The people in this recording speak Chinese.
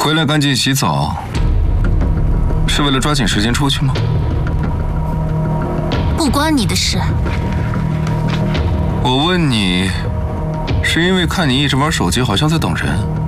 回来赶紧洗澡，是为了抓紧时间出去吗？ 不关你的事。 我问你，是因为看你一直玩手机，好像在等人。